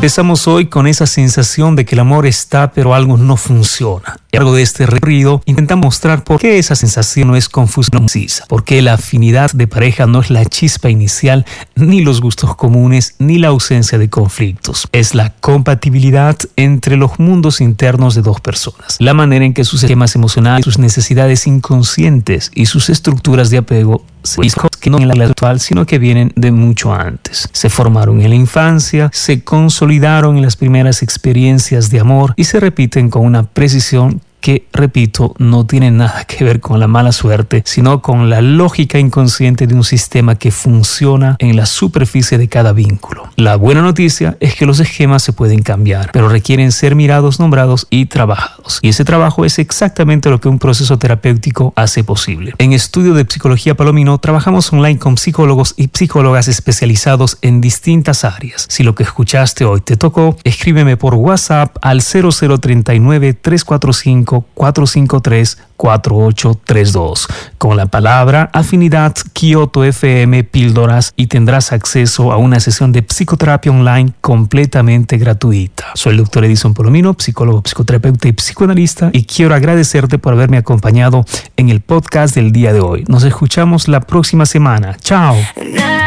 Empezamos hoy con esa sensación de que el amor está, pero algo no funciona. A lo largo de este recorrido intentamos mostrar por qué esa sensación no es confusa, no precisa, por qué la afinidad de pareja no es la chispa inicial, ni los gustos comunes, ni la ausencia de conflictos. Es la compatibilidad entre los mundos internos de dos personas, la manera en que sus esquemas emocionales, sus necesidades inconscientes y sus estructuras de apego que no en la actual, sino que vienen de mucho antes. Se formaron en la infancia, se consolidaron en las primeras experiencias de amor y se repiten con una precisión que, repito, no tiene nada que ver con la mala suerte, sino con la lógica inconsciente de un sistema que funciona en la superficie de cada vínculo. La buena noticia es que los esquemas se pueden cambiar, pero requieren ser mirados, nombrados y trabajados. Y ese trabajo es exactamente lo que un proceso terapéutico hace posible. En Estudio de Psicología Palomino trabajamos online con psicólogos y psicólogas especializados en distintas áreas. Si lo que escuchaste hoy te tocó, escríbeme por WhatsApp al 0039-345-453-4832 con la palabra Afinidad Kyoto FM Píldoras y tendrás acceso a una sesión de psicoterapia online completamente gratuita. Soy el Dr. Edison Palomino, psicólogo, psicoterapeuta y psicoanalista, y quiero agradecerte por haberme acompañado en el podcast del día de hoy. Nos escuchamos la próxima semana. ¡Chao!